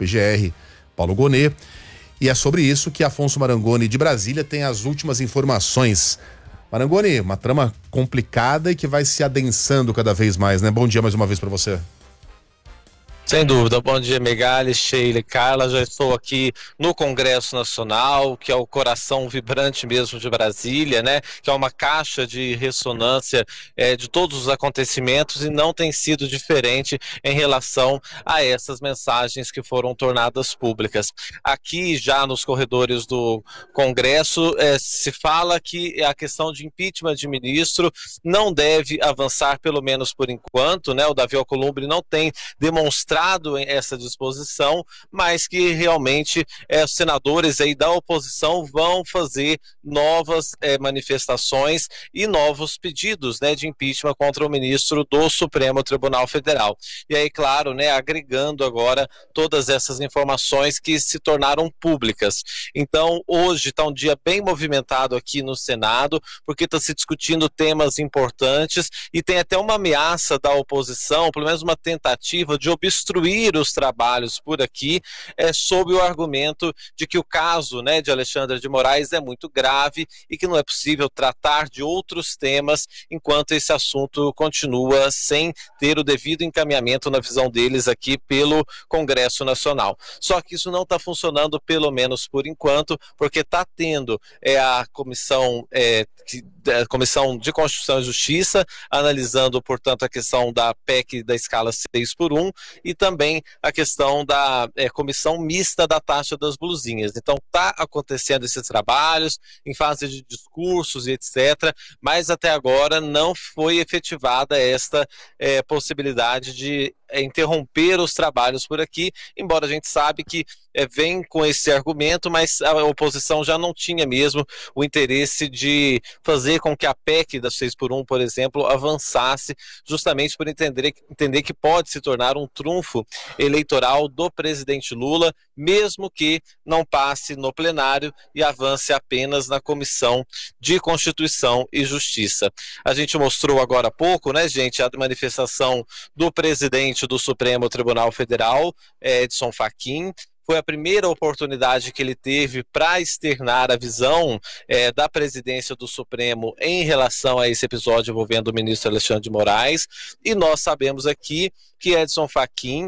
PGR, Paulo Gonet. E é sobre isso que Afonso Marangoni, de Brasília, tem as últimas informações. Marangoni, uma trama complicada e que vai se adensando cada vez mais, né? Bom dia mais uma vez para você. Sem dúvida. Bom dia, Megali, Sheila e Carla. Já estou aqui no Congresso Nacional, que é o coração vibrante mesmo de Brasília, né? Que é uma caixa de ressonância de todos os acontecimentos, e não tem sido diferente em relação a essas mensagens que foram tornadas públicas. Aqui, já nos corredores do Congresso, se fala que a questão de impeachment de ministro não deve avançar, pelo menos por enquanto, né? O Davi Alcolumbre não tem demonstrado essa disposição, mas que realmente os senadores aí da oposição vão fazer novas manifestações e novos pedidos, né, de impeachment contra o ministro do Supremo Tribunal Federal. E aí, claro, né, agregando agora todas essas informações que se tornaram públicas. Então, hoje está um dia bem movimentado aqui no Senado, porque está se discutindo temas importantes e tem até uma ameaça da oposição, pelo menos uma tentativa de obstruir os trabalhos por aqui, sob o argumento de que o caso, né, de Alexandre de Moraes é muito grave e que não é possível tratar de outros temas enquanto esse assunto continua sem ter o devido encaminhamento, na visão deles, aqui pelo Congresso Nacional. Só que isso não está funcionando, pelo menos por enquanto, porque está tendo a comissão de Constituição e Justiça analisando, portanto, a questão da PEC da escala 6x1 e também a questão da comissão mista da taxa das blusinhas. Então está acontecendo esses trabalhos em fase de discursos e etc., mas até agora não foi efetivada esta possibilidade de interromper os trabalhos por aqui, embora a gente sabe que vem com esse argumento, mas a oposição já não tinha mesmo o interesse de fazer com que a PEC da 6x1, por exemplo, avançasse, justamente por entender que pode se tornar um trunfo eleitoral do presidente Lula, mesmo que não passe no plenário e avance apenas na Comissão de Constituição e Justiça. A gente mostrou agora há pouco, né, gente, a manifestação do presidente do Supremo Tribunal Federal, Edson Fachin. Foi a primeira oportunidade que ele teve para externar a visão da presidência do Supremo em relação a esse episódio envolvendo o ministro Alexandre de Moraes, e nós sabemos aqui que Edson Fachin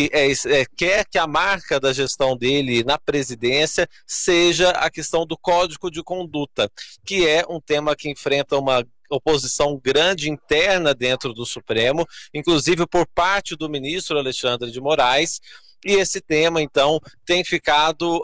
quer que a marca da gestão dele na presidência seja a questão do Código de Conduta, que é um tema que enfrenta uma oposição grande interna dentro do Supremo, inclusive por parte do ministro Alexandre de Moraes. E esse tema, então, tem ficado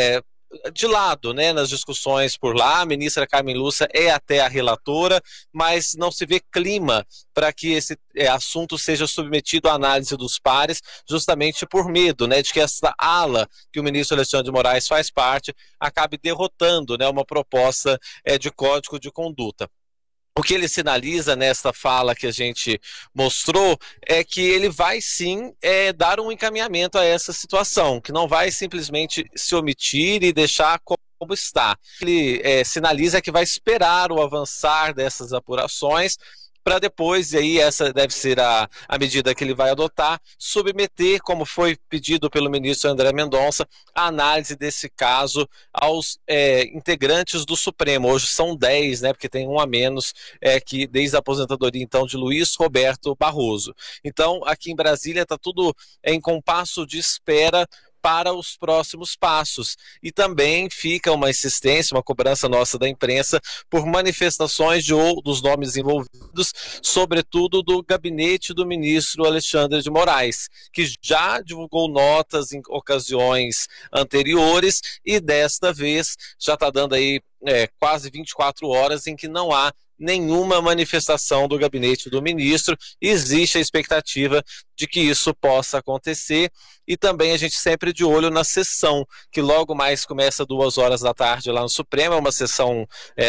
de lado, né, nas discussões por lá. A ministra Carmen Lúcia é até a relatora, mas não se vê clima para que esse assunto seja submetido à análise dos pares, justamente por medo, né, de que essa ala que o ministro Alexandre de Moraes faz parte acabe derrotando, né, uma proposta de código de conduta. O que ele sinaliza nesta fala que a gente mostrou é que ele vai sim dar um encaminhamento a essa situação, que não vai simplesmente se omitir e deixar como está. Ele sinaliza que vai esperar o avançar dessas apurações para depois, e aí essa deve ser a medida que ele vai adotar, submeter, como foi pedido pelo ministro André Mendonça, a análise desse caso aos integrantes do Supremo. Hoje são 10, né, porque tem um a menos, que desde a aposentadoria, então, de Luiz Roberto Barroso. Então, aqui em Brasília está tudo em compasso de espera para os próximos passos. E também fica uma insistência, uma cobrança nossa da imprensa por manifestações dos nomes envolvidos, sobretudo do gabinete do ministro Alexandre de Moraes, que já divulgou notas em ocasiões anteriores e desta vez já está dando aí quase 24 horas em que não há nenhuma manifestação do gabinete do ministro. Existe a expectativa de que isso possa acontecer, e também a gente sempre de olho na sessão, que logo mais começa 14h lá no Supremo. É uma sessão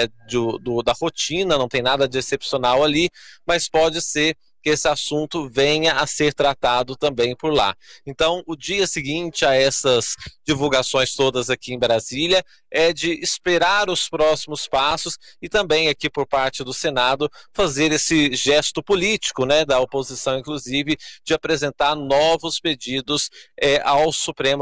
da rotina, não tem nada de excepcional ali, mas pode ser que esse assunto venha a ser tratado também por lá. Então, o dia seguinte a essas divulgações todas aqui em Brasília é de esperar os próximos passos e também aqui por parte do Senado fazer esse gesto político, né, da oposição, inclusive, de apresentar novos pedidos ao Supremo